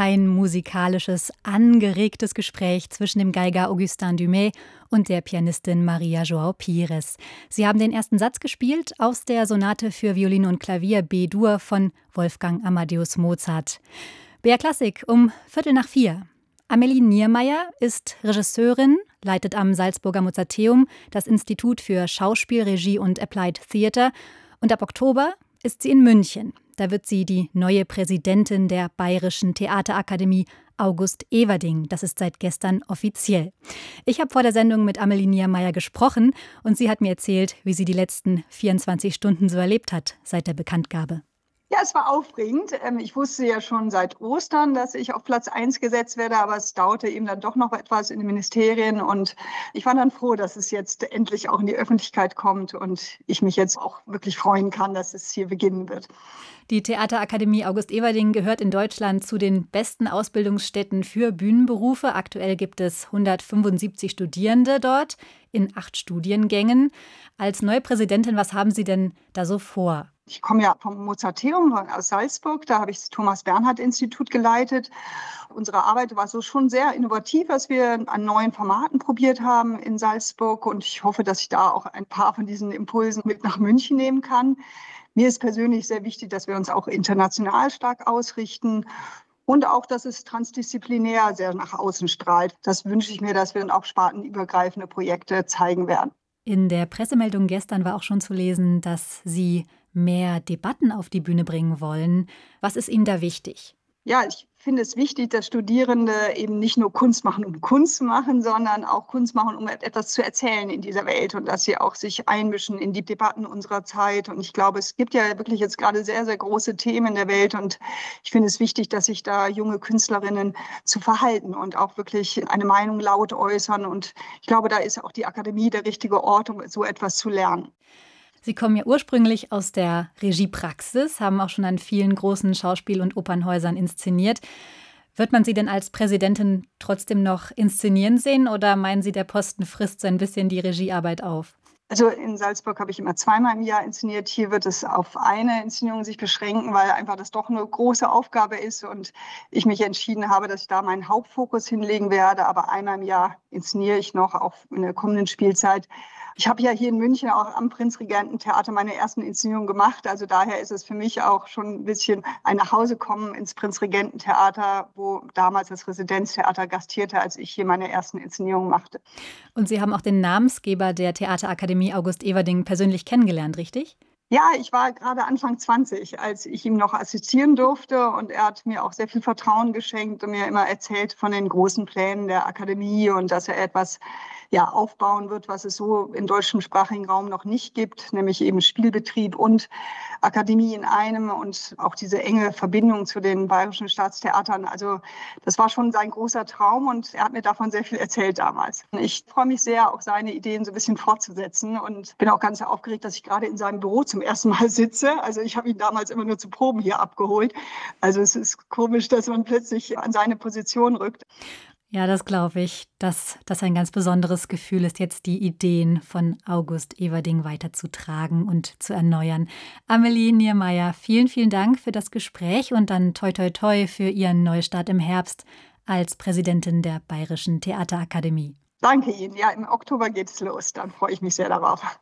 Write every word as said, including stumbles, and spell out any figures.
Ein musikalisches, angeregtes Gespräch zwischen dem Geiger Augustin Dumay und der Pianistin Maria João Pires. Sie haben den ersten Satz gespielt aus der Sonate für Violine und Klavier B-Dur von Wolfgang Amadeus Mozart. B R Klassik um Viertel nach vier. Amelie Niermeyer ist Regisseurin, leitet am Salzburger Mozarteum das Institut für Schauspiel, Regie und Applied Theatre und ab Oktober ist sie in München. Da wird sie die neue Präsidentin der Bayerischen Theaterakademie August Everding. Das ist seit gestern offiziell. Ich habe vor der Sendung mit Amelie Niermeyer gesprochen und sie hat mir erzählt, wie sie die letzten vierundzwanzig Stunden so erlebt hat seit der Bekanntgabe. Ja, es war aufregend. Ich wusste ja schon seit Ostern, dass ich auf Platz eins gesetzt werde, aber es dauerte eben dann doch noch etwas in den Ministerien und ich war dann froh, dass es jetzt endlich auch in die Öffentlichkeit kommt und ich mich jetzt auch wirklich freuen kann, dass es hier beginnen wird. Die Theaterakademie August Everding gehört in Deutschland zu den besten Ausbildungsstätten für Bühnenberufe. Aktuell gibt es hundertfünfundsiebzig Studierende dort in acht Studiengängen. Als neue Präsidentin, was haben Sie denn da so vor? Ich komme ja vom Mozarteum aus Salzburg, da habe ich das Thomas-Bernhard-Institut geleitet. Unsere Arbeit war so schon sehr innovativ, was wir an neuen Formaten probiert haben in Salzburg. Und ich hoffe, dass ich da auch ein paar von diesen Impulsen mit nach München nehmen kann. Mir ist persönlich sehr wichtig, dass wir uns auch international stark ausrichten. Und auch, dass es transdisziplinär sehr nach außen strahlt. Das wünsche ich mir, dass wir dann auch spartenübergreifende Projekte zeigen werden. In der Pressemeldung gestern war auch schon zu lesen, dass Sie mehr Debatten auf die Bühne bringen wollen. Was ist Ihnen da wichtig? Ja, ich finde es wichtig, dass Studierende eben nicht nur Kunst machen, um Kunst zu machen, sondern auch Kunst machen, um etwas zu erzählen in dieser Welt und dass sie auch sich einmischen in die Debatten unserer Zeit. Und ich glaube, es gibt ja wirklich jetzt gerade sehr, sehr große Themen in der Welt und ich finde es wichtig, dass sich da junge Künstlerinnen zu verhalten und auch wirklich eine Meinung laut äußern. Und ich glaube, da ist auch die Akademie der richtige Ort, um so etwas zu lernen. Sie kommen ja ursprünglich aus der Regiepraxis, haben auch schon an vielen großen Schauspiel- und Opernhäusern inszeniert. Wird man Sie denn als Präsidentin trotzdem noch inszenieren sehen oder meinen Sie, der Posten frisst so ein bisschen die Regiearbeit auf? Also in Salzburg habe ich immer zweimal im Jahr inszeniert. Hier wird es auf eine Inszenierung sich beschränken, weil einfach das doch eine große Aufgabe ist und ich mich entschieden habe, dass ich da meinen Hauptfokus hinlegen werde. Aber einmal im Jahr inszeniere ich noch, auch in der kommenden Spielzeit. Ich habe ja hier in München auch am Prinzregententheater meine ersten Inszenierungen gemacht. Also daher ist es für mich auch schon ein bisschen ein Nachhausekommen ins Prinzregententheater, wo damals das Residenztheater gastierte, als ich hier meine ersten Inszenierungen machte. Und Sie haben auch den Namensgeber der Theaterakademie August Everding persönlich kennengelernt, richtig? Ja, ich war gerade Anfang zwanzig, als ich ihm noch assistieren durfte und er hat mir auch sehr viel Vertrauen geschenkt und mir immer erzählt von den großen Plänen der Akademie und dass er etwas ja, aufbauen wird, was es so im deutschsprachigen Raum noch nicht gibt, nämlich eben Spielbetrieb und Akademie in einem und auch diese enge Verbindung zu den bayerischen Staatstheatern. Also das war schon sein großer Traum und er hat mir davon sehr viel erzählt damals. Ich freue mich sehr, auch seine Ideen so ein bisschen fortzusetzen und bin auch ganz aufgeregt, dass ich gerade in seinem Büro zum ersten Mal sitze. Also ich habe ihn damals immer nur zu Proben hier abgeholt. Also es ist komisch, dass man plötzlich an seine Position rückt. Ja, das glaube ich, dass das ein ganz besonderes Gefühl ist, jetzt die Ideen von August Everding weiterzutragen und zu erneuern. Amelie Niermeyer, vielen, vielen Dank für das Gespräch und dann toi toi toi für Ihren Neustart im Herbst als Präsidentin der Bayerischen Theaterakademie. Danke Ihnen. Ja, im Oktober geht es los. Dann freue ich mich sehr darauf.